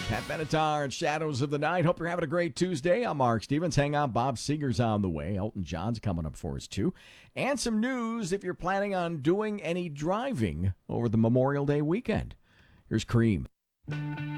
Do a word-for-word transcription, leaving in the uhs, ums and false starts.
Pat Benatar and Shadows of the Night. Hope you're having a great Tuesday. I'm Mark Stevens. Hang on, Bob Seger's on the way. Elton John's coming up for us, too. And some news if you're planning on doing any driving over the Memorial Day weekend. Here's Cream.